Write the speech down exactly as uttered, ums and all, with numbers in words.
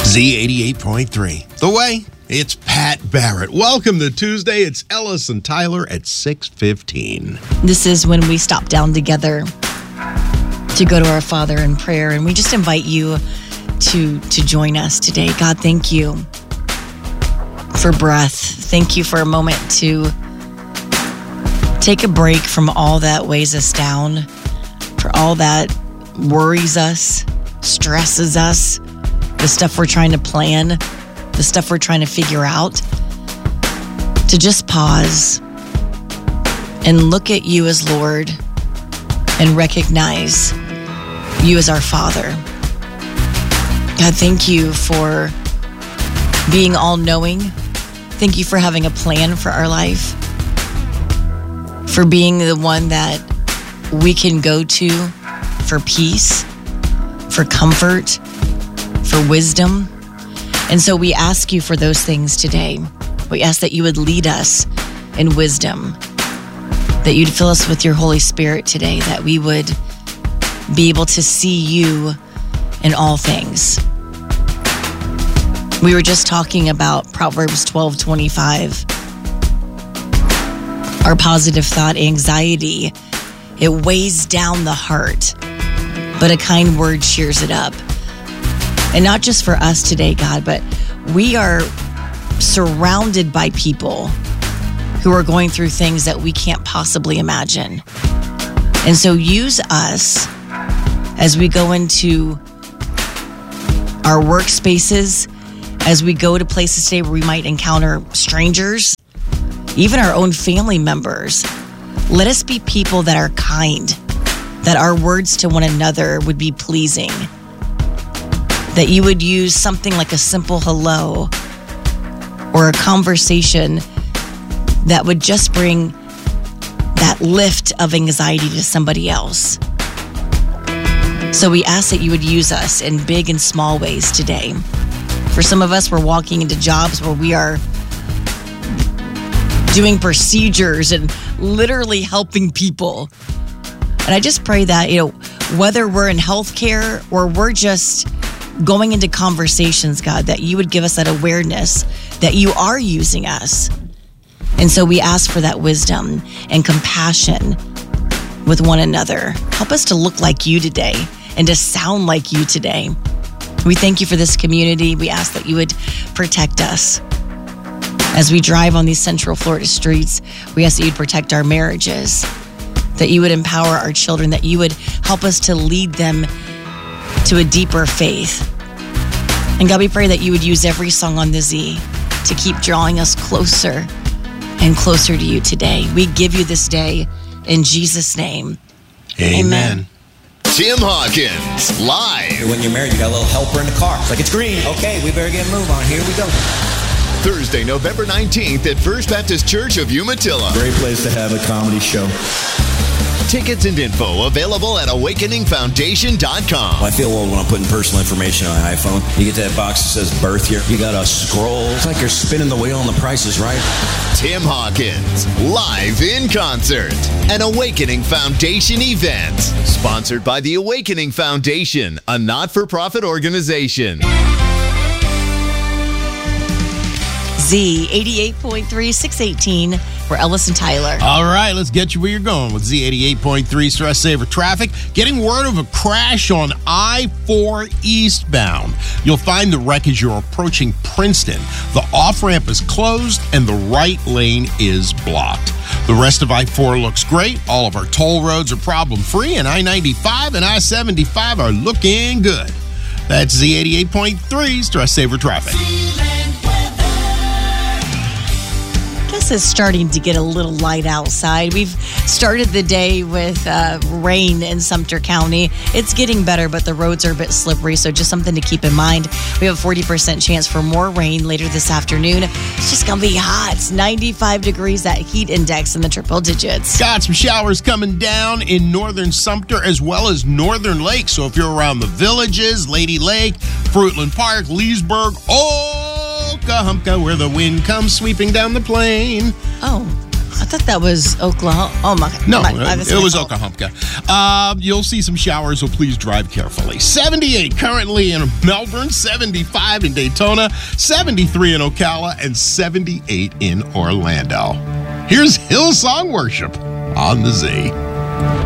Z eighty-eight point three. The Way, it's Pat Barrett. Welcome to Tuesday. It's Ellis and Tyler at six fifteen. This is when we stop down together to go to our Father in prayer, and we just invite you to, to join us today. God, thank you for breath. Thank you for a moment to take a break from all that weighs us down, for all that worries us, stresses us, the stuff we're trying to plan, the stuff we're trying to figure out, to just pause and look at you as Lord and recognize you as our Father. God, thank you for being all-knowing. Thank you for having a plan for our life, for being the one that we can go to for peace, for comfort, for wisdom. And so we ask you for those things today. We ask that you would lead us in wisdom, that you'd fill us with your Holy Spirit today, that we would be able to see you in all things. We were just talking about Proverbs twelve twenty-five. Our positive thought, anxiety, it weighs down the heart, but a kind word cheers it up. And not just for us today, God, but we are surrounded by people who are going through things that we can't possibly imagine. And so use us as we go into our workspaces, as we go to places today where we might encounter strangers, even our own family members. Let us be people that are kind, that our words to one another would be pleasing, that you would use something like a simple hello or a conversation that would just bring that lift of anxiety to somebody else. So we ask that you would use us in big and small ways today. For some of us, we're walking into jobs where we are doing procedures and literally helping people. And I just pray that, you know, whether we're in healthcare or we're just going into conversations, God, that you would give us that awareness that you are using us. And so we ask for that wisdom and compassion with one another. Help us to look like you today and to sound like you today. We thank you for this community. We ask that you would protect us. As we drive on these Central Florida streets, we ask that you'd protect our marriages, that you would empower our children, that you would help us to lead them to a deeper faith. And God, we pray that you would use every song on the Z to keep drawing us closer and closer to you today. We give you this day in Jesus' name. Amen. Amen. Tim Hawkins, live. When you're married, you got a little helper in the car. It's like, it's green. Okay, we better get a move on. Here we go. Thursday, November nineteenth at First Baptist Church of Umatilla. Great place to have a comedy show. Tickets and info available at awakening foundation dot com. I feel old when I'm putting personal information on an iPhone. You get that box that says birth here. You got to scroll. It's like you're spinning the wheel and the price is right. Tim Hawkins, live in concert. An Awakening Foundation event. Sponsored by the Awakening Foundation, a not-for-profit organization. Z eighty-eight point three, six eighteen. We're Ellis and Tyler. All right, let's get you where you're going with Z eighty-eight point three Stress Saver Traffic. Getting word of a crash on I four eastbound. You'll find the wreck as you're approaching Princeton. The off-ramp is closed and the right lane is blocked. The rest of I four looks great. All of our toll roads are problem-free, and I ninety-five and I seventy-five are looking good. That's Z eighty-eight point three Stress Saver Traffic. This is starting to get a little light outside. We've started the day with uh, rain in Sumter County. It's getting better, but the roads are a bit slippery, so just something to keep in mind. We have a forty percent chance for more rain later this afternoon. It's just going to be hot. It's ninety-five degrees, that heat index in the triple digits. Got some showers coming down in northern Sumter as well as Northern Lake. So if you're around the Villages, Lady Lake, Fruitland Park, Leesburg, oh, Humpka, where the wind comes sweeping down the plain. Oh, I thought that was Oklahoma. Oh, my. No, my, it, that's it my was fault. Okahumpka. Uh, you'll see some showers, so please drive carefully. seventy-eight currently in Melbourne, seventy-five in Daytona, seventy-three in Ocala, and seventy-eight in Orlando. Here's Hillsong Worship on the Z.